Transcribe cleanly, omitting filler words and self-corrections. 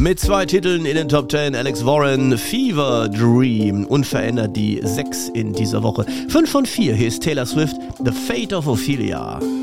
Mit 2 Titeln in den Top 10, Alex Warren, Fever Dream, unverändert die 6 in dieser Woche. 5 von 4, hier ist Taylor Swift, The Fate of Ophelia.